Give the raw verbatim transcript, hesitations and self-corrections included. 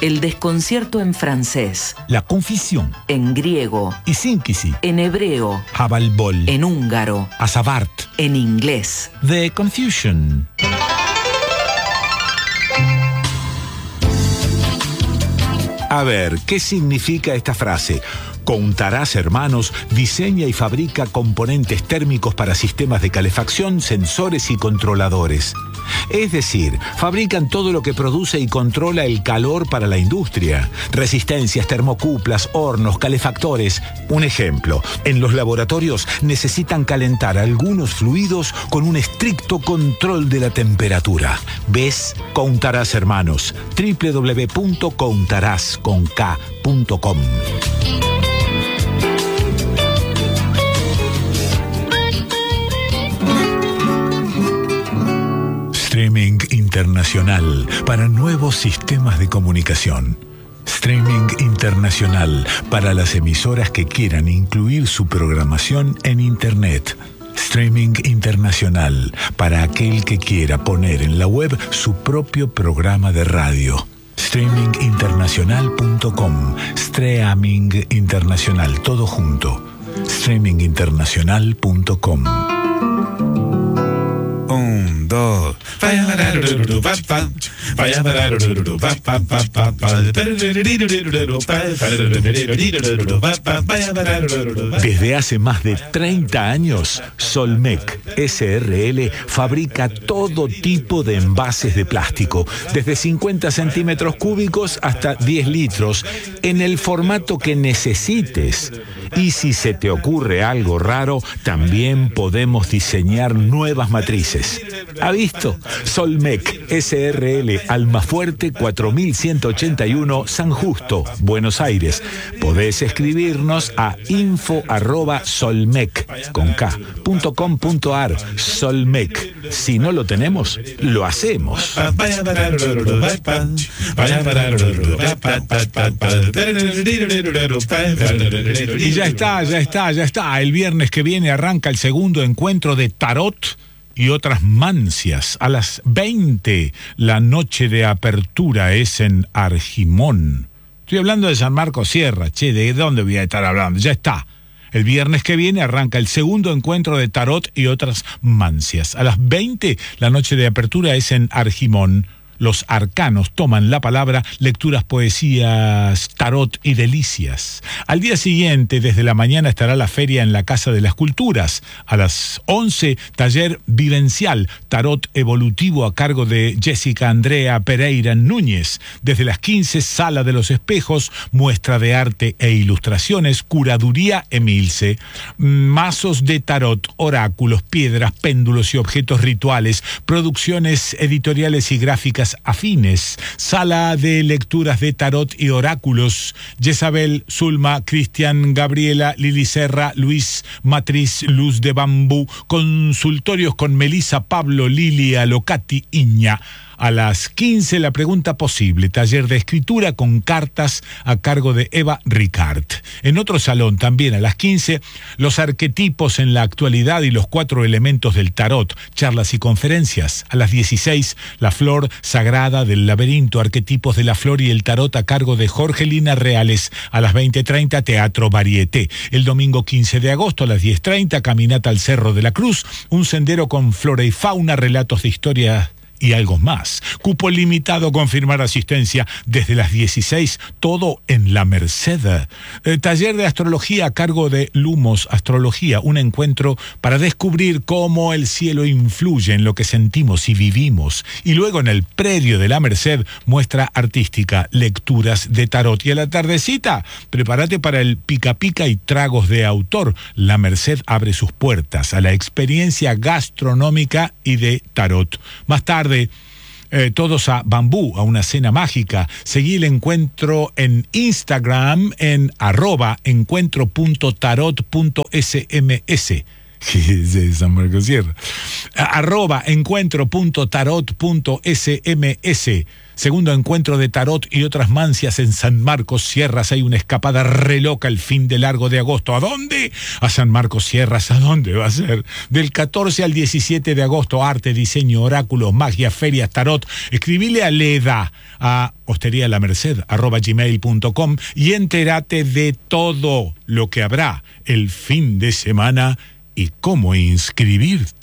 El desconcierto en francés. La confusión. En griego. Y sínkisi. En hebreo. Habalbol. En húngaro. Asabart. En inglés. The confusion. A ver, ¿qué significa esta frase? Countarás Hermanos diseña y fabrica componentes térmicos para sistemas de calefacción, sensores y controladores. Es decir, fabrican todo lo que produce y controla el calor para la industria. Resistencias, termocuplas, hornos, calefactores. Un ejemplo, en los laboratorios necesitan calentar algunos fluidos con un estricto control de la temperatura. ¿Ves? Countarás Hermanos. doble u doble u doble u punto countarás con K punto com. Streaming internacional para nuevos sistemas de comunicación. Streaming internacional para las emisoras que quieran incluir su programación en Internet. Streaming internacional para aquel que quiera poner en la web su propio programa de radio. streaming internacional punto com. Streaming internacional, todo junto. streaming internacional punto com. Un, dos. Desde hace más de treinta años, Solmec S R L fabrica todo tipo de envases de plástico, desde cincuenta centímetros cúbicos hasta diez litros, en el formato que necesites. Y si se te ocurre algo raro, también podemos diseñar nuevas matrices. ¿Ha visto? Solmec S R L, Almafuerte cuatro mil ciento ochenta y uno, San Justo, Buenos Aires. Podés escribirnos a info arroba solmec con K, punto com punto ar. Solmec. Si no lo tenemos, lo hacemos. Y ya está, ya está, ya está. El viernes que viene arranca el segundo encuentro de Tarot y otras mancias. A las veinte, la noche de apertura es en Argimón. Estoy hablando de San Marcos Sierra, che, ¿de dónde voy a estar hablando? Ya está. El viernes que viene arranca el segundo encuentro de Tarot y otras mancias. A las veinte, la noche de apertura es en Argimón. Los arcanos toman la palabra, lecturas, poesías, tarot y delicias. Al día siguiente, desde la mañana, estará la feria en la Casa de las Culturas. A las once, taller vivencial, tarot evolutivo a cargo de Jessica Andrea Pereira Núñez. Desde las quince, Sala de los Espejos, muestra de arte e ilustraciones, curaduría Emilce. Mazos de tarot, oráculos, piedras, péndulos y objetos rituales, producciones editoriales y gráficas afines, sala de lecturas de tarot y oráculos, Jezabel, Zulma, Cristian, Gabriela, Lili Serra, Luis, Matriz, Luz de Bambú, consultorios con Melisa, Pablo, Lilia, Locati, Iña. A las quince, la pregunta posible, taller de escritura con cartas a cargo de Eva Ricard. En otro salón, también a las quince, los arquetipos en la actualidad y los cuatro elementos del tarot, charlas y conferencias. A las dieciséis, la flor sagrada del laberinto, arquetipos de la flor y el tarot a cargo de Jorgelina Reales. A las veinte treinta, teatro varieté. El domingo quince de agosto a las diez treinta, caminata al Cerro de la Cruz, un sendero con flora y fauna, relatos de historia y algo más. Cupo limitado, confirmar asistencia desde las dieciséis, todo en La Merced. Eh, taller de astrología a cargo de Lumos Astrología, un encuentro para descubrir cómo el cielo influye en lo que sentimos y vivimos. Y luego en el predio de La Merced, muestra artística, lecturas de tarot. Y a la tardecita, prepárate para el pica pica y tragos de autor. La Merced abre sus puertas a la experiencia gastronómica y de tarot. Más tarde, Eh, todos a Bambú, a una cena mágica. Seguí el encuentro en Instagram en arroba encuentro punto tarot punto sms. que es de San Marcos Sierra. Arroba encuentro.tarot.sms. Segundo encuentro de tarot y otras mancias en San Marcos Sierras. Hay una escapada re loca el fin de largo de agosto. ¿A dónde? A San Marcos Sierras. ¿A dónde va a ser? Del catorce al diecisiete de agosto. Arte, diseño, oráculos, magia, ferias, tarot. Escribile a Leda a hostería la merced arroba gmail punto com y entérate de todo lo que habrá el fin de semana y cómo inscribirte.